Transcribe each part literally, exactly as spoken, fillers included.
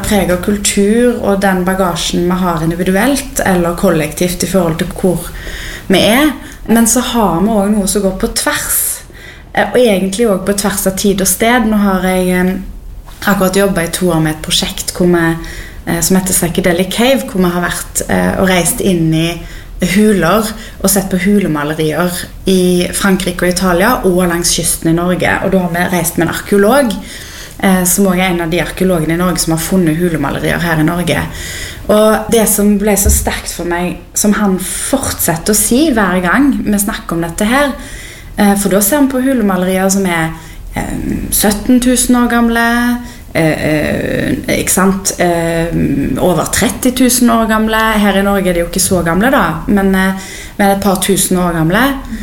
preg av kultur og den bagasjen vi har individuelt eller kollektivt i forhold til hvor vi er. Men så har vi også noe som går på tvers. Og egentlig også på tvers av tid og sted. Nå har jeg akkurat jobbet i to år med et prosjekt hvor vi, som heter Psychedelic Cave, hvor vi har vært og reist inn i huler og sett på hulemalerier i Frankrike og Italia og langs kysten i Norge. Og da har vi reist med en arkeolog, eh, som også er en av de arkeologene i Norge som har funnet hulemalerier her i Norge. Og det som ble så sterkt for meg, som han fortsetter å si hver gang vi snakker om dette her, eh, for da ser vi på hulemalerier som er eh, sytten tusen år gamle, Eh, eh, ikke sant? Eh, over tretti tusen år gamle. Her i Norge er de jo ikke så gamle da, men, eh, men et par tusen år gamle.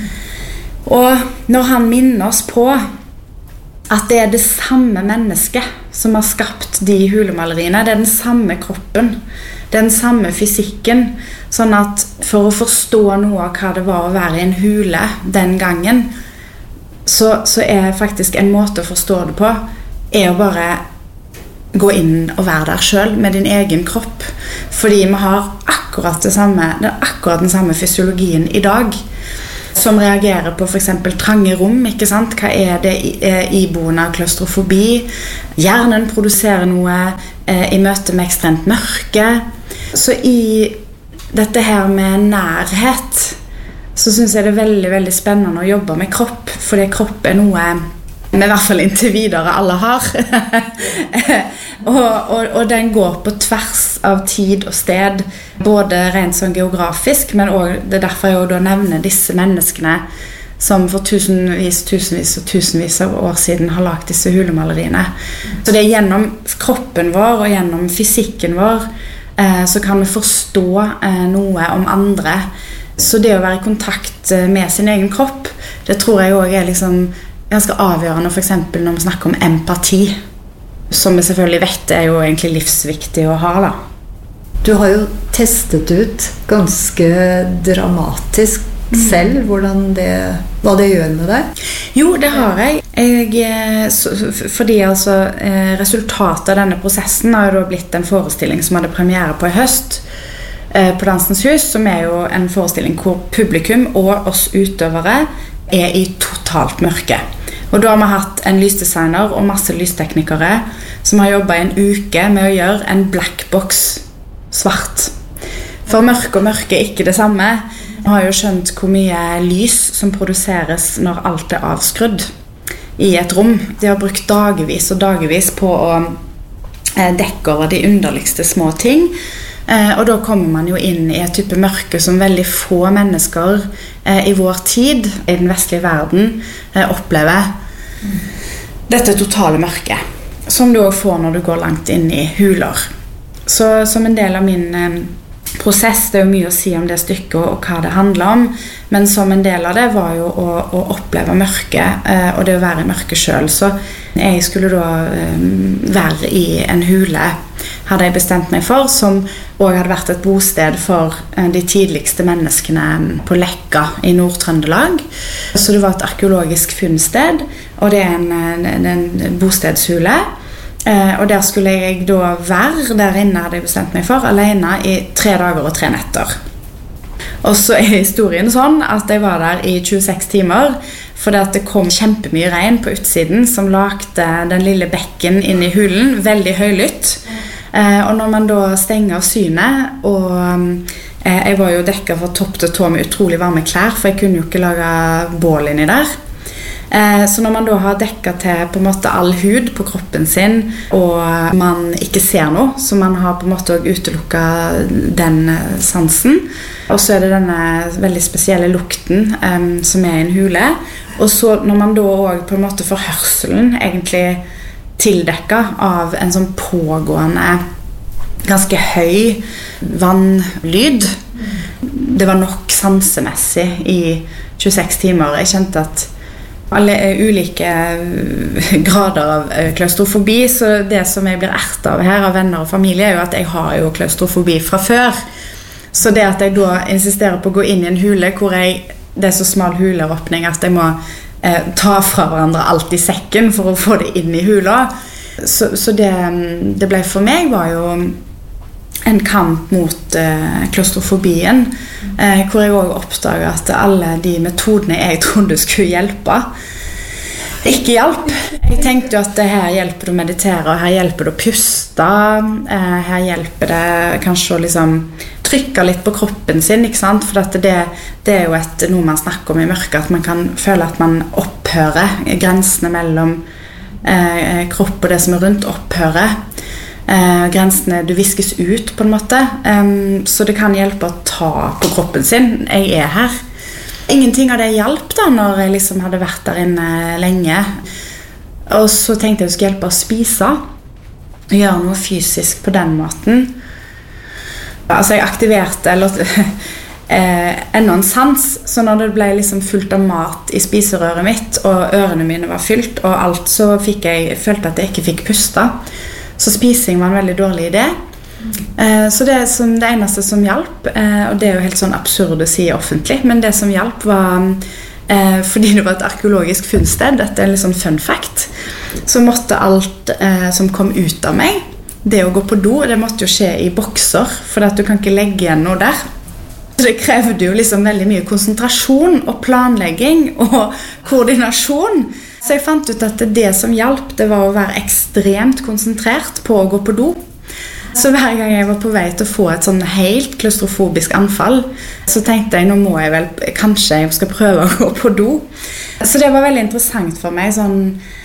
Og når han minner oss på at det er det samme mennesket som har skapt de hulemaleriene, det er den samme kroppen, det er den samme fysikken, sånn at for å forstå noe av hva det var å være i en hule den gangen, så, så er faktisk en måte å forstå det på er å bare gå inn og være der selv med din egen kropp, fordi vi har akkurat, det samme, det er akkurat den samme fysiologien i dag som reagerer på for eksempel trange rom, ikke sant? Hva er det iboende av klaustrofobi? Hjernen produserer noe eh, i møte med ekstremt mørke. Så i dette her med nærhet så synes jeg det er veldig, veldig spennende å jobbe med kropp, fordi kropp er noe men i hvert fall inntil videre alle har. og, og, og den går på tvers av tid og sted, både rent sånn geografisk, men også, det er derfor jeg også nevner disse menneskene som for tusenvis, tusenvis og tusenvis av år siden har lagt disse hulemaleriene. Så det er gjennom kroppen vår og gjennom fysikken vår eh, så kan vi forstå eh, noe om andre. Så det å være i kontakt med sin egen kropp, det tror jeg også er liksom ganske avgjørende, for eksempel når vi snakker om empati, som vi selvfølgelig vet er jo egentlig livsviktig å ha da. Du har jo testet ut ganske dramatisk selv, mm. hvordan det, hva det gjør med deg? Jo, det har jeg. jeg så, fordi altså, resultatet av denne prosessen har jo da blitt en forestilling som hadde premiere på i høst, på Dansens Hus, som er jo en forestilling hvor publikum og oss utøvere er i totalt mørke. Og da har vi hatt en lysdesigner og masse lysteknikere som har jobbet en uke med å gjøre en black box svart. For mørke og mørke er ikke det samme. Vi har jo skjønt hvor mye lys som produseres når alt er avskrudd i et rom. De har brukt dagevis og dagevis på å dekke over de underligste små ting. Eh, og da kommer man jo inn i et type mørke som veldig få mennesker eh, i vår tid, i den vestlige verden, eh, opplever. Mm. Dette totale mørke, som du også får når du går langt inn i huler. Så som en del av min eh, prosess, det er jo mye å si om det stykket og, og hva det handler om, men som en del av det var jo å, å oppleve mørke, eh, og det å være i mørke selv. Så jeg skulle da eh, være i en hule, hadde jeg bestemt meg for, som også hadde vært et bosted for de tidligste menneskene på Lekka i Nord-Trøndelag. Så det var et arkeologisk funnsted, og det er en, en, en bostedshule. Og der skulle jeg da være, der inne hadde jeg bestemt meg for, alene i tre dager og tre netter. Og så er historien sånn at jeg var der i tjueseks timer, fordi at det kom kjempemye regn på utsiden som lagde den lille bekken inn i hulen, veldig høylytt. Og når man da stenger av synet, og jeg var jo dekket fra topp til tå med utrolig varme klær, for jeg kunne jo ikke lage bål inni der. Så når man da har dekket til på en måte all hud på kroppen sin, og man ikke ser noe, så man har på en måte også utelukket den sansen, og så er det denne veldig spesielle lukten um, som er i en hule, og så når man da også på en måte får hørselen egentlig tildekket av en sånn pågående ganske høy vannlyd. Det var nok sansemessig i tjueseks timer. Jeg kjente at alle ulike grader av klaustrofobi, så det som jeg blir ertet av her av venner og familie er jo at jeg har jo klaustrofobi fra før. Så det at jeg da insisterer på å gå inn i en hule hvor jeg, det er så smal huleåpning at jeg må ta fra hverandre alt i sekken for å få det inn i hula, Så, så det, det ble for meg var jo en kamp mot eh, klaustrofobien, eh, hvor jeg også oppdaget at alle de metodene jeg trodde skulle hjelpe, ikke hjelp. Jeg tenkte jo at her hjelper det å meditere, og her hjelper det å puste, eh, her hjelper det kanskje å liksom trykke litt på kroppen sin, ikke sant? For at det, det er jo et, noe man snakker om i mørket, at man kan føle at man opphører, grensene mellom eh, kropp og det som er rundt opphører. Eh, grensene du viskes ut på en måte, um, så det kan hjelpe å ta på kroppen sin. Jeg er her. Ingenting av det hjalp da når jeg liksom hadde vært der inne lenge. Og så tenkte jeg å skulle hjelpe å spise, gjøre noe fysisk på den måten. Altså jeg aktiverte eller, eh, enda en sans, så når det ble liksom fullt av mat i spiserøret mitt, og ørene mine var fylt, og alt, så fikk jeg, følte at jeg ikke fikk puste. Så spising var en veldig dårlig idé. Eh, så det, som, det eneste som hjalp, eh, og det er jo helt sånn absurd å si offentlig, men det som hjalp var, eh, fordi det var et arkeologisk funnsted, dette er en litt sånn fun fact, så måtte alt eh, som kom ut av meg, det å gå på do, det måtte jo skje i bokser, for at du kan ikke legge igjen noe der. Så det krevde jo liksom veldig mye konsentrasjon og planlegging og koordinasjon. Så jeg fant ut at det som hjalp, det var å være ekstremt konsentrert på å gå på do. Så hver gang jeg var på vei til å få et sånn helt klaustrofobisk anfall, så tenkte jeg, nå må jeg vel, kanskje jeg skal prøve å gå på do. Så det var veldig interessant for meg, sånn,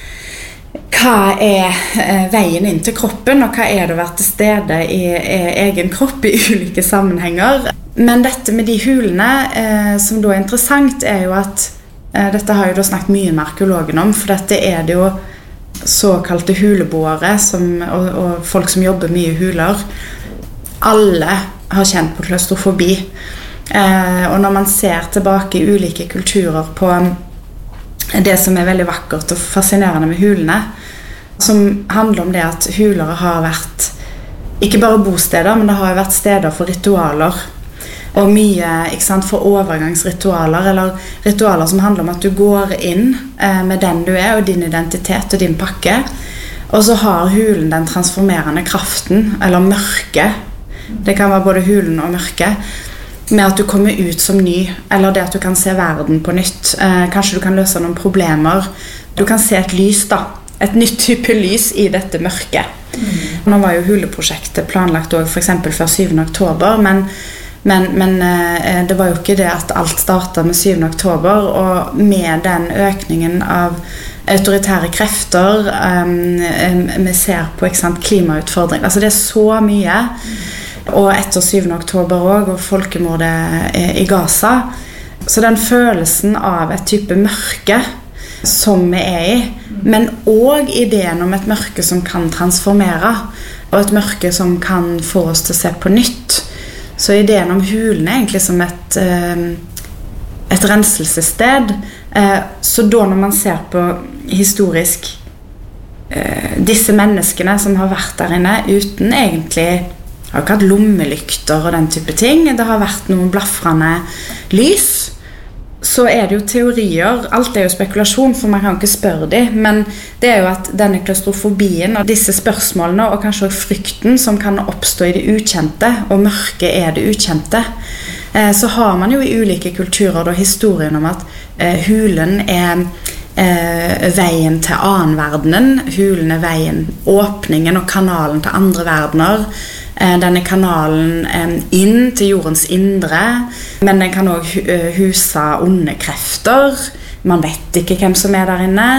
hva er eh, veien inn til kroppen, og hva er det å være til stede i, i egen kropp i ulike sammenhenger. Men dette med de hulene, eh, som da er interessant, er jo at eh, dette har jeg da snakket mye med arkeologen om, for dette er det jo såkalte huleboere som, og, og folk som jobber mye i huler. Alle har kjent på klaustrofobi. Eh, og når man ser tilbake i ulike kulturer på det som er veldig vakkert og fascinerende med hulene, som handler om det at huler har vært ikke bare bosteder, men det har vært steder for ritualer. Og mye, ikke sant, for overgangsritualer, eller ritualer som handler om at du går inn eh, med den du er, og din identitet og din pakke. Og så har hulen den transformerende kraften, eller mørket. Det kan være både hulen og mørket, med at du kommer ut som ny, eller det at du kan se verden på nytt. Eh, kanskje du kan løse noen problemer. Du kan se et lys da, et nytt type lys i dette mørket. Mm. Nå var jo huleprosjektet planlagt også, for eksempel før syvende oktober, men Men, men eh, det var jo ikke det at alt startet med syvende oktober, og med den økningen av autoritære krefter, um, vi ser på, ikke sant, klimautfordring, altså det er så mye, og etter syvende oktober også, og folkemordet i Gaza, så den følelsen av et type mørke som vi er i, men også ideen om et mørke som kan transformere, og et mørke som kan få oss til å se på nytt. Så ideen om hulen er egentlig som et, et renselsessted. Så da når man ser på historisk disse menneskene som har vært der inne uten egentlig, har ikke hatt lommelykter og den type ting, det har vært noen blaffrende lys, så er det jo teorier, alt er jo spekulasjon, for man kan ikke spørre dem, men det er jo at denne klaustrofobien og disse spørsmålene, og kanskje også frykten som kan oppstå i det ukjente, og mørket er det ukjente, eh, så har man jo i ulike kulturer da historien om at eh, hulen er eh, veien til annenverdenen, hulen er veien, åpningen og kanalen til andre verdener, denne kanalen inn til jordens indre, men den kan også huse onde krefter. Man vet ikke hvem som er der inne.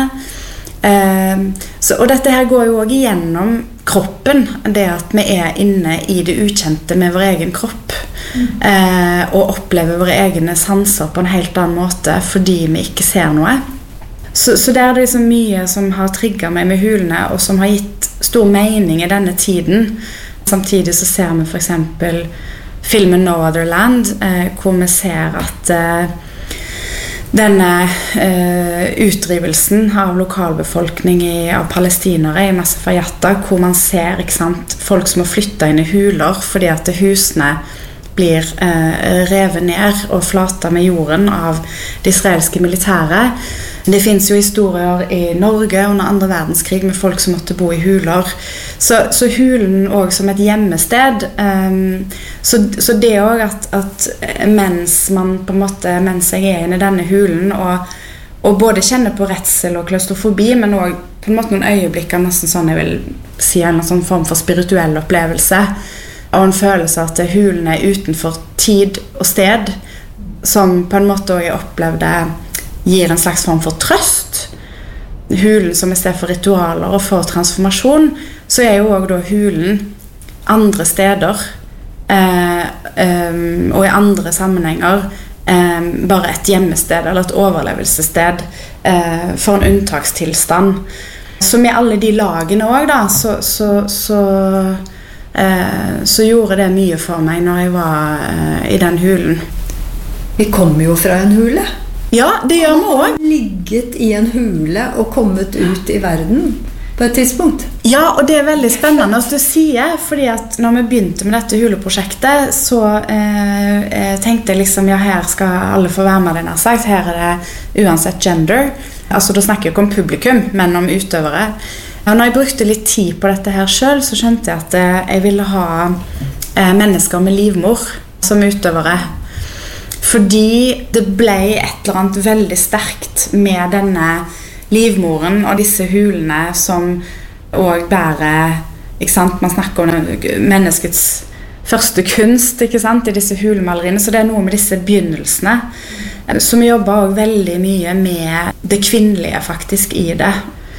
Så, og dette her går jo også igjennom kroppen, det at vi er inne i det ukjente med vår egen kropp, mm. og opplever våre egne sanser på en helt annen måte fordi vi ikke ser noe. Så, så det er det liksom mye som har trigget meg med hulene, og som har gitt stor mening i denne tiden. Samtidig så ser vi for eksempel filmen No Other Land, eh, hvor vi ser at eh, denne eh, utdrivelsen av lokalbefolkning i, av palestinere i Massaf Yatta, hvor man ser, ikke sant, folk som har flyttet inn i huler fordi at husene blir eh, revet ned og flatet med jorden av det israelske militæret. Det finns jo historier i Norge under andre verdenskrig med folk som måtte bo i huler. Så, så hulen også som et hjemmested. Um, så, så det også at, at mens man på en måte, mens jeg er inne i denne hulen, og, og både kjenner på redsel og klaustrofobi, men også på en måte noen øyeblikker, nesten sånn jeg vil si en sånn form for spirituell opplevelse, og en følelse at hulen er utenfor tid og sted, som på en måte også jeg opplevde gir en slags form for trøst. Hulen som i sted for ritualer og for transformasjon, så er jo også da hulen andre steder eh, um, og i andre sammenhenger eh, bare et hjemmested eller et overlevelsessted eh, for en unntakstilstand. Så med alle de lagene også da, så, så, så, eh, så gjorde det mye for meg når jeg var eh, i den hulen. Vi kommer jo fra en hule. Ja, det gjør vi også. Ligget i en hule og kommet ut i verden på et tidspunkt. Ja, og det er veldig spennende å si, fordi at når vi begynte med dette huleprosjektet, så eh, tenkte jeg liksom, ja, her skal alle få være med det, nær sagt. Her er det uansett gender. Altså, da snakker jeg ikke om publikum, men om utøvere. Og når jeg brukte litt tid på dette her selv, så skjønte jeg at jeg ville ha eh, mennesker med livmor som utøvere. Fordi det ble et eller annet veldig sterkt med denne livmoren og disse hulene som også bærer, ikke sant? Man snakker om menneskets første kunst, ikke sant? I disse hulemaleriene, så det er noe med disse begynnelsene. Så vi jobber også veldig mye med det kvinnelige faktisk i det.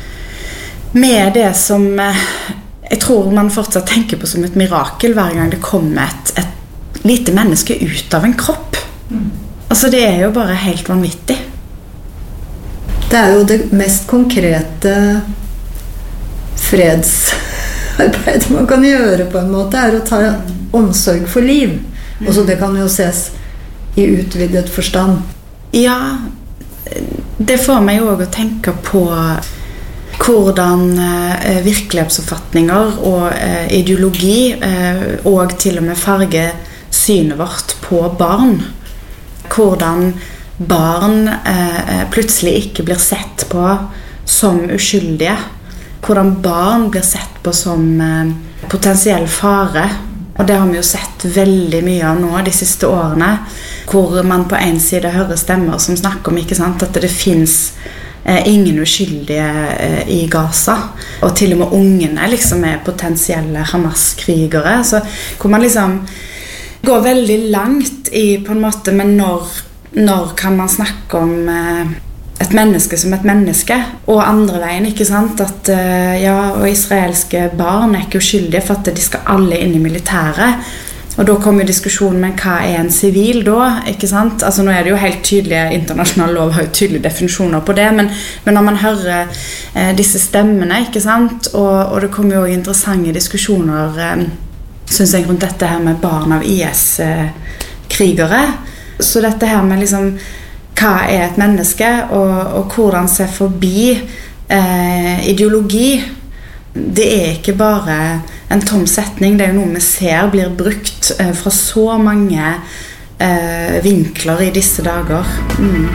Med det som jeg tror man fortsatt tenker på som et mirakel hver gang det kommer et, et lite menneske ut av en kropp. Altså det er jo bare helt vanvittig. Det er jo det mest konkrete fredsarbeidet man kan gjøre på en måte, er å ta omsorg for liv. Og så det kan jo ses i utvidet forstand. Ja, det får meg jo også å tenke på hvordan eh, virkelighetsoppfatninger og eh, ideologi eh, og til og med farger synet vårt på barn. Hvordan barn eh, plutselig ikke blir sett på som uskyldige. Hvordan barn blir sett på som eh, potensiell fare. Og det har vi jo sett veldig mye av nå de siste årene. Hvor man på en side hører stemmer som snakker om, ikke sant, at det finnes eh, ingen uskyldige eh, i Gaza. Og til og med ungene liksom er potensielle Hamas-krigere. Så hvor man liksom går veldig langt i på en måte, men når, når kan man snakke om eh, et menneske som et menneske, og andre veien, ikke sant, at eh, ja, og israelske barn er ikke uskyldige for at de skal alle inn i militæret, og da kommer jo diskusjonen, men hva er en sivil da, ikke sant? Altså nå er det jo helt tydelige, internasjonal lov har jo tydelige definisjoner på det, men, men når man hører eh, disse stemmene, ikke sant, og, og det kommer jo interessante diskusjoner eh, synes jeg rundt dette her med barn av I S-krigere. Så dette her med liksom, hva er et menneske, og, og hvordan se forbi eh, ideologi. Det er ikke bare en tom setning, det er jo noe vi ser blir brukt eh, fra så mange eh, vinkler i disse dager. Mm.